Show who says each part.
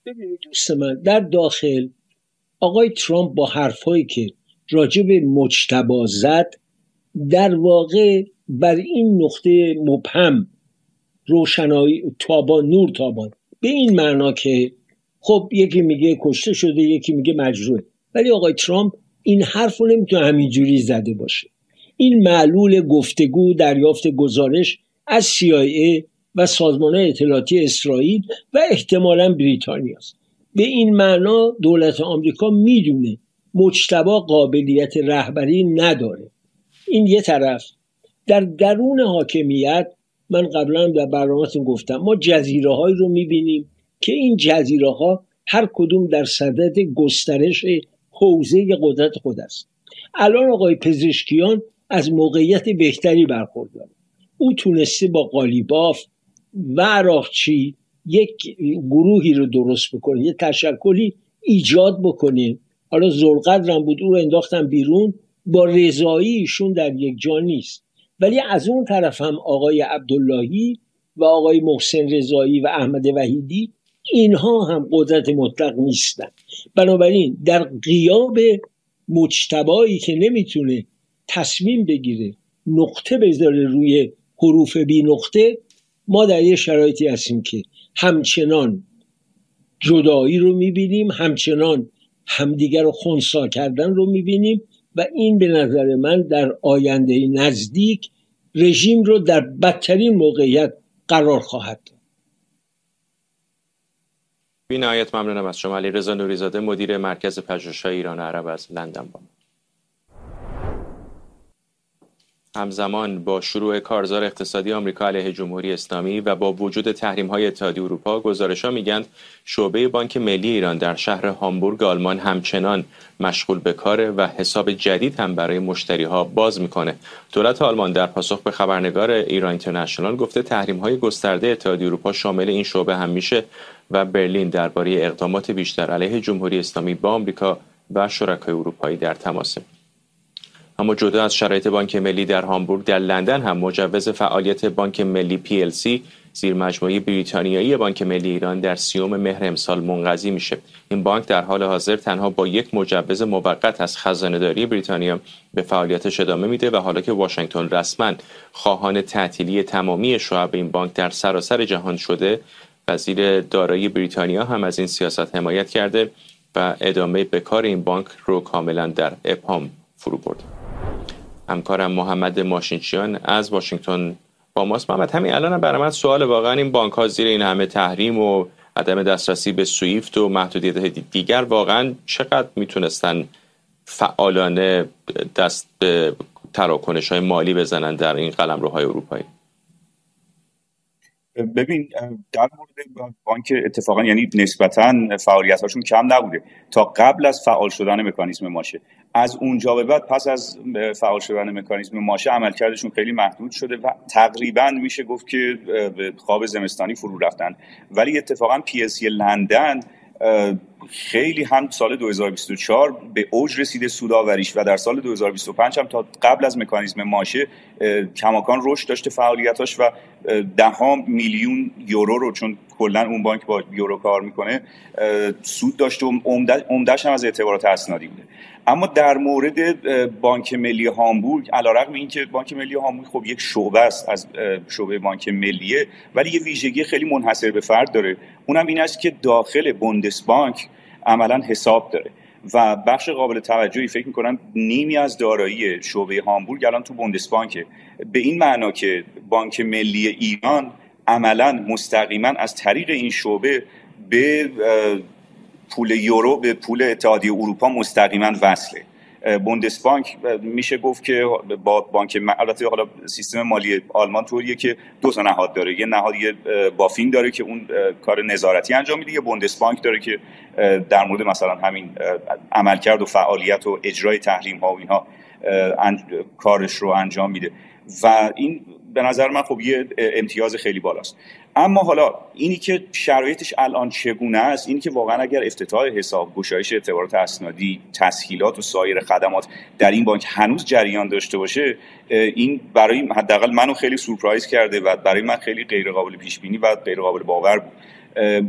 Speaker 1: ببینید دوست من، در داخل آقای ترامپ با حرفایی که راجع به مجتبی زد در واقع بر این نقطه مبهم روشنایی نور تابان، به این معنا که خب یکی میگه کشته شده، یکی میگه مجروحه، ولی آقای ترامپ این حرف رو نمیتونه همینجوری زده باشه. این معلول گفتگو، دریافت گزارش از CIA و سازمان اطلاعاتی اسرائیل و احتمالاً بریتانیا است. به این معنا دولت آمریکا میدونه مجتبی قابلیت رهبری نداره. این یه طرف. در درون حاکمیت من قبلا در برنامه‌تون گفتم ما جزیره‌هایی رو می‌بینیم که این جزیره‌ها هر کدوم در صدد گسترش حوزه قدرت خود است. الان آقای پزشکیان از موقعیت بهتری برخورداره. او تونسته با قالیباف و عراقچی یک گروهی رو درست بکنه، یک تشکلی ایجاد بکنه. حالا ذوالقدرم بود، او رو انداختن بیرون، با رضایی ایشون در یک جا نیست. ولی از اون طرف هم آقای عبداللهی و آقای محسن رضایی و احمد وحیدی، اینها هم قدرت مطلق نیستن. بنابراین در غیاب مجتبایی که نمیتونه تصمیم بگیره، نقطه بذاره روی حروف بی نقطه، ما در یه شرایطی هستیم که همچنان جدایی رو میبینیم، همچنان همدیگر رو خنثی کردن رو میبینیم و این به نظر من در آینده نزدیک رژیم رو در بدترین موقعیت قرار خواهد داد.
Speaker 2: بی نهایت ممنونم از شما. علیرضا نوری‌زاده، مدیر مرکز پژوهش‌های ایران عرب از لندن با ما. همزمان با شروع کارزار اقتصادی آمریکا علیه جمهوری اسلامی و با وجود تحریم‌های اتحادیه اروپا، گزارش‌ها میگن شعبه بانک ملی ایران در شهر هامبورگ آلمان همچنان مشغول به کاره و حساب جدید هم برای مشتری‌ها باز میکنه. دولت آلمان در پاسخ به خبرنگار ایران اینترنشنال گفته تحریم‌های گسترده اتحادیه اروپا شامل این شعبه هم میشه و برلین درباره اقدامات بیشتر علیه جمهوری اسلامی با آمریکا و شرکای اروپایی در تماسه. اما جدا از شرایط بانک ملی در هامبورگ، در لندن هم مجوز فعالیت بانک ملی PLC زیر مجموعه بریتانیایی بانک ملی ایران در 30 مهر امسال منقضی میشه. این بانک در حال حاضر تنها با یک مجوز موقت از خزانه‌داری بریتانیا به فعالیتش ادامه میده و حالا که واشنگتن رسما خواهان تعطیلی تمامی شعب این بانک در سراسر جهان شده، وزیر دارایی بریتانیا هم از این سیاست حمایت کرده و ادامه به کار این بانک رو کاملا در ابهام فرو برده. همکارم محمد ماشینچیان از واشنگتن با ماست. محمد، همین الان هم برای من سوال، واقعا این بانک ها زیر این همه تحریم و عدم دسترسی به سویفت و محدودیت دیگر واقعا چقدر میتونستن فعالانه دست به تراکنش های مالی بزنن در این قلمروهای اروپایی؟
Speaker 3: ببین، در مورد بانک اتفاقا یعنی نسبتاً فعالیتاشون کم نبوده تا قبل از فعال شدن مکانیزم ماشه. از اونجا به بعد پس از فعال شدن مکانیزم ماشه عملکردشون خیلی محدود شده و تقریباً میشه گفت که به خواب زمستانی فرو رفتن. ولی اتفاقا PLC لندن خیلی هم سال 2024 به اوج رسیده سودآوریش و در سال 2025 هم تا قبل از مکانیزم ماشه کماکان رشد داشته فعالیتاش و 10 میلیون یورو رو، چون کلا اون بانک با یورو کار میکنه، سود داشته و عمده‌اش هم از اعتبارات اسنادی بوده. اما در مورد بانک ملی هامبورگ، علیرغم اینکه بانک ملی هامبورگ خب یک شعبه است از شعبه بانک ملیه، ولی یه ویژگی خیلی منحصر به فرد داره. اونم این است که داخل بوندسبانک عملاً حساب داره و بخش قابل توجهی، فکر می‌کنم نیمی از دارایی شعبه هامبورگ الان تو بوندسبانکه. به این معنا که بانک ملی ایران عملاً مستقیما از طریق این شعبه به پول یورو، به پول اتحادیه اروپا مستقیما وصله. بوندسبانک میشه گفت که با بانک، البته حالا سیستم مالی آلمان طوریه که 2 تا نهاد داره. یه نهاد بافینگ داره که اون کار نظارتی انجام میده، یه بوندسبانک داره که در مورد مثلا همین عملکرد و فعالیت و اجرای تحریم ها و اینها کارش رو انجام میده و این به نظر من خب یه امتیاز خیلی بالاست. اما حالا اینی که شرایطش الان چگونه است، اینی که واقعا اگر افتتاح حساب، گشایش اعتبارات اسنادی، تسهیلات و سایر خدمات در این بانک هنوز جریان داشته باشه، این برای حداقل منو خیلی سورپرایز کرده و برای من خیلی غیر قابل پیش بینی و غیر قابل باور بود.